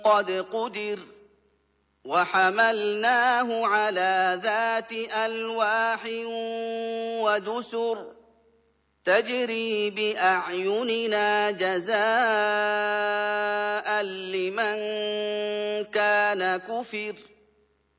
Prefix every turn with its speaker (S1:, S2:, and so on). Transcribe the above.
S1: قد قدر وحملناه على ذات ألواح ودسر تجري بأعيننا جزاء لمن كان كفر